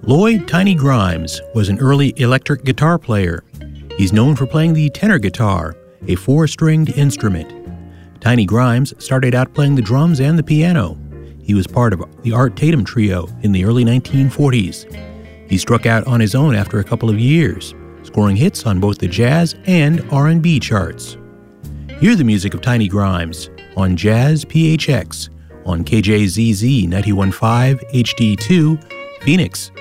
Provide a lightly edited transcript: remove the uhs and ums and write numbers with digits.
Lloyd Tiny Grimes was an early electric guitar player. He's known for playing the tenor guitar, a four-stringed instrument. Tiny Grimes started out playing the drums and the piano. He was part of the Art Tatum Trio in the early 1940s. He struck out on his own after a couple of years, scoring hits on both the jazz and R&B charts. Hear the music of Tiny Grimes on Jazz PHX on KJZZ 91.5 HD2, Phoenix.